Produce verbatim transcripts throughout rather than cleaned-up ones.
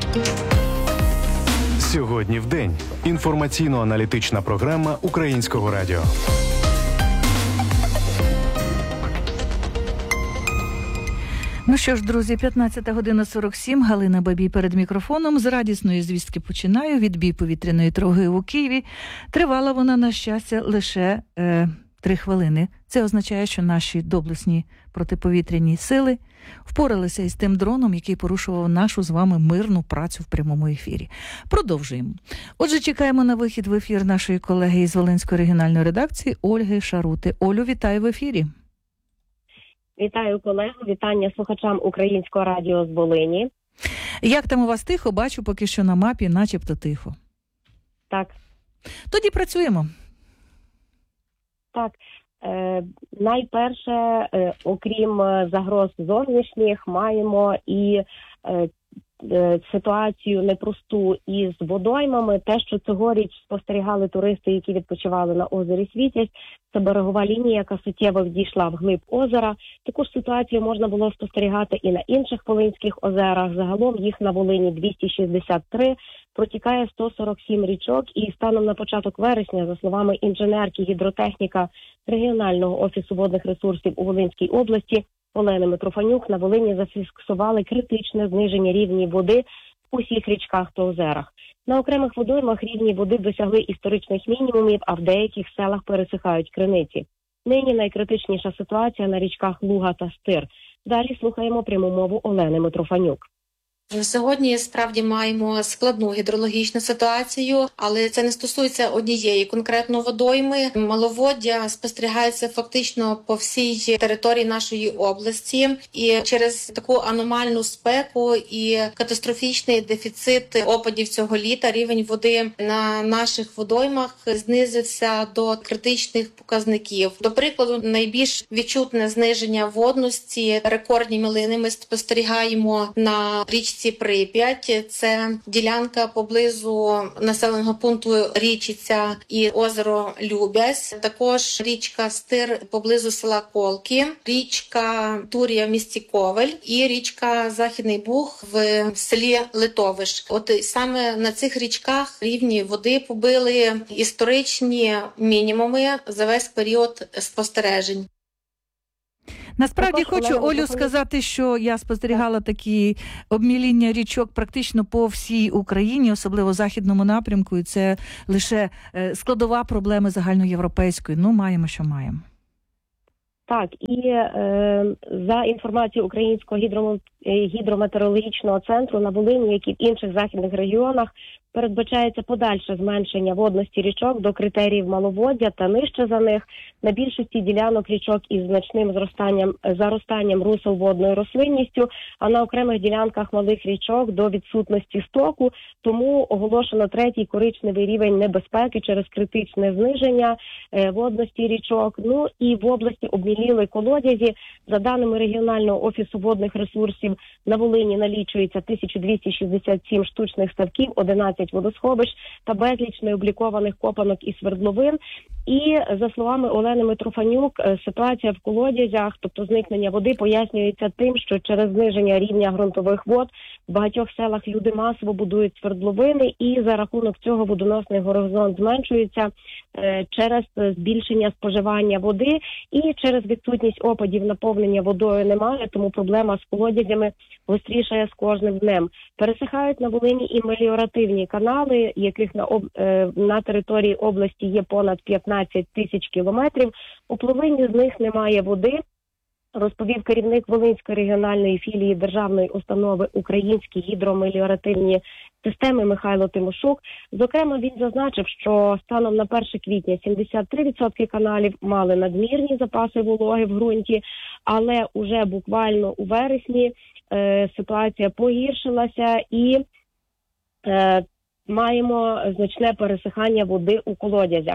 Сьогодні в день. Інформаційно-аналітична програма Українського радіо. Ну що ж, друзі, п'ятнадцята година сорок сім, Галина Бабій перед мікрофоном. З радісної звістки починаю. Відбій повітряної тривоги у Києві. Тривала вона, на щастя, лише е, три хвилини. Це означає, що наші доблесні протиповітряні сили впоралися із тим дроном, який порушував нашу з вами мирну працю в прямому ефірі. Продовжуємо. Отже, чекаємо на вихід в ефір нашої колеги із Волинської регіональної редакції Ольги Шарути. Олю, вітаю в ефірі. Вітаю колегу, вітання слухачам Українського радіо з Волині. Як там у вас тихо? Бачу поки що на мапі начебто тихо. Так. Тоді працюємо. Так. Е, найперше, е, окрім загроз зовнішніх, маємо і е, е, ситуацію непросту із водоймами. Те, що цьогоріч спостерігали туристи, які відпочивали на озері Світязь, це берегова лінія, яка суттєво відійшла вглиб озера. Таку ж ситуацію можна було спостерігати і на інших волинських озерах. Загалом їх на Волині двісті шістдесят три, протікає сто сорок сім річок, і станом на початок вересня, за словами інженерки гідротехніка регіонального офісу водних ресурсів у Волинській області Олени Митрофанюк, на Волині зафіксували критичне зниження рівня води в усіх річках та озерах. На окремих водоймах рівні води досягли історичних мінімумів, а в деяких селах пересихають криниці. Нині найкритичніша ситуація на річках Луга та Стир. Далі слухаємо пряму мову Олени Митрофанюк. Сьогодні справді маємо складну гідрологічну ситуацію, але це не стосується однієї конкретно водойми. Маловоддя спостерігається фактично по всій території нашої області. І через таку аномальну спеку і катастрофічний дефіцит опадів цього літа рівень води на наших водоймах знизився до критичних показників. До прикладу, найбільш відчутне зниження водності, рекордні мілини ми спостерігаємо на річці Прип'ять. Це ділянка поблизу населеного пункту Річиця і озеро Любязь. Також річка Стир поблизу села Колки, річка Турія в місті Ковель і річка Західний Буг в селі Литовиш. От саме на цих річках рівні води побили історичні мінімуми за весь період спостережень. Насправді Також, хочу, Олег, Олю, сказати, що я спостерігала такі обміління річок практично по всій Україні, особливо в західному напрямку, і це лише складова проблеми загальноєвропейської. Ну, маємо, що маємо. Так, і е, за інформацією Українського гідро, гідрометеорологічного центру на Волині, як і в інших західних регіонах, передбачається подальше зменшення водності річок до критеріїв маловоддя та нижче за них. На більшості ділянок річок із значним зростанням, заростанням русел водною рослинністю, а на окремих ділянках малих річок до відсутності стоку. Тому оголошено третій коричневий рівень небезпеки через критичне зниження е, водності річок. Ну і в області обміліли колодязі. За даними регіонального офісу водних ресурсів, на Волині налічується тисяча двісті шістдесят сім штучних ставків, одинадцять водосховищ та безліч необлікованих копанок і свердловин. І, за словами Олени Митрофанюк, ситуація в колодязях, тобто зникнення води, пояснюється тим, що через зниження рівня ґрунтових вод в багатьох селах люди масово будують свердловини, і за рахунок цього водоносний горизонт зменшується е, через збільшення споживання води, і через відсутність опадів наповнення водою немає, тому проблема з колодязями гострішає з кожним днем. Пересихають на Волині і меліоративні канали, яких на, об... на території області є понад п'ятнадцять тисяч кілометрів. У половині з них немає води, розповів керівник Волинської регіональної філії державної установи «Українські гідромеліоративні системи» Михайло Тимошук. Зокрема, він зазначив, що станом на перше квітня сімдесят три відсотки каналів мали надмірні запаси вологи в ґрунті, але уже буквально у вересні е, ситуація погіршилася і е, маємо значне пересихання води у колодязях.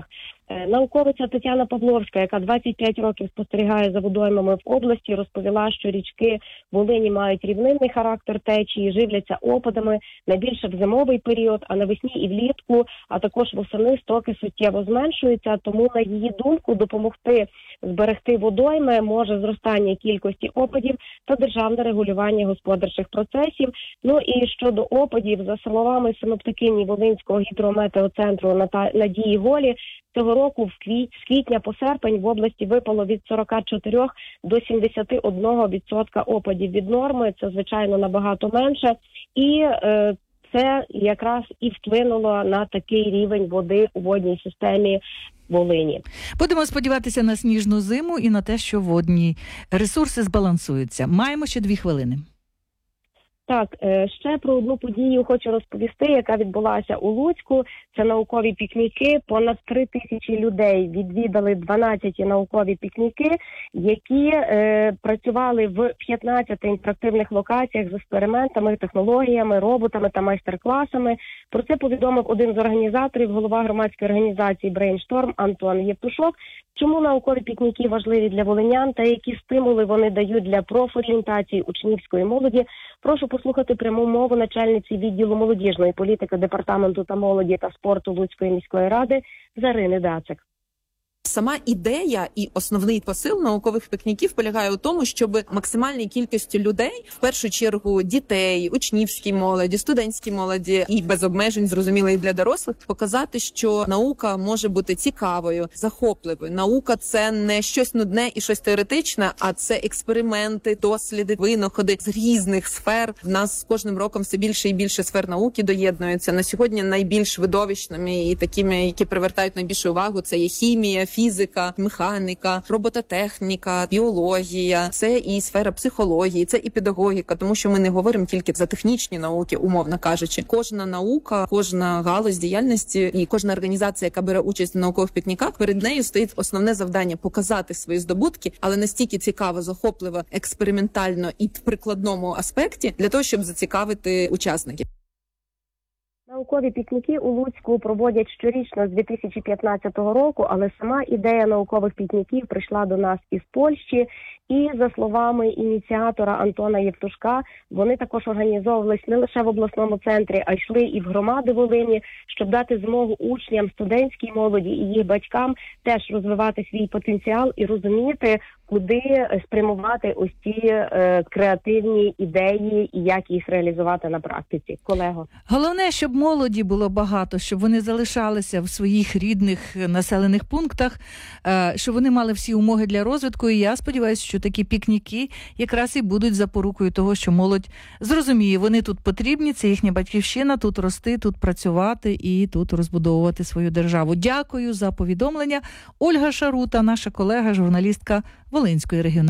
Науковиця Тетяна Павловська, яка двадцять п'ять років спостерігає за водоймами в області, розповіла, що річки Волині мають рівнинний характер течії, живляться опадами, найбільше в зимовий період, а навесні і влітку, а також восени стоки суттєво зменшуються, тому, на її думку, допомогти зберегти водойми може зростання кількості опадів та державне регулювання господарчих процесів. Ну і щодо опадів, за словами синоптикині Волинського гідрометеоцентру Надії Голі, цього року в квіт, з квітня по серпень в області випало від сорок чотири до сімдесят один відсоток опадів від норми. Це, звичайно, набагато менше. І е, це якраз і вплинуло на такий рівень води у водній системі Волині. Будемо сподіватися на сніжну зиму і на те, що водні ресурси збалансуються. Маємо ще дві хвилини. Так, ще про одну подію хочу розповісти, яка відбулася у Луцьку. Це наукові пікніки. Понад три тисячі людей відвідали дванадцять наукові пікніки, які е, працювали в п'ятнадцяти інтерактивних локаціях з експериментами, технологіями, роботами та майстер-класами. Про це повідомив один з організаторів, голова громадської організації Brainstorm Антон Євтушок. Чому наукові пікніки важливі для волинян та які стимули вони дають для профорієнтації учнівської молоді? Прошу послухати пряму мову начальниці відділу молодіжної політики Департаменту та молоді та спорту Луцької міської ради Зарини Дацик. Сама ідея і основний посил наукових пікніків полягає у тому, щоб максимальній кількості людей, в першу чергу дітей, учнівській молоді, студентській молоді і без обмежень, зрозуміло, і для дорослих, показати, що наука може бути цікавою, захопливою. Наука – це не щось нудне і щось теоретичне, а це експерименти, досліди, винаходи з різних сфер. В нас з кожним роком все більше і більше сфер науки доєднуються. На сьогодні найбільш видовищними і такими, які привертають найбільшу увагу, це є хімія, фізика, механіка, робототехніка, біологія, це і сфера психології, це і педагогіка, тому що ми не говоримо тільки за технічні науки, умовно кажучи. Кожна наука, кожна галузь діяльності і кожна організація, яка бере участь в наукових пікніках, перед нею стоїть основне завдання – показати свої здобутки, але настільки цікаво, захопливо, експериментально і в прикладному аспекті, для того, щоб зацікавити учасників. Наукові пікніки у Луцьку проводять щорічно з дві тисячі п'ятнадцятого року, але сама ідея наукових пікніків прийшла до нас із Польщі. І, за словами ініціатора Антона Євтушка, вони також організовувались не лише в обласному центрі, а йшли і в громади Волині, щоб дати змогу учням, студентській молоді і їх батькам теж розвивати свій потенціал і розуміти, куди спрямувати ось ці е, креативні ідеї і як їх реалізувати на практиці. Колего. Головне, щоб молоді було багато, щоб вони залишалися в своїх рідних населених пунктах, е, щоб вони мали всі умови для розвитку. І я сподіваюся, що такі пікніки якраз і будуть запорукою того, що молодь зрозуміє, вони тут потрібні, це їхня батьківщина, тут рости, тут працювати і тут розбудовувати свою державу. Дякую за повідомлення. Ольга Шарута, наша колега, журналістка Волинської регіональної.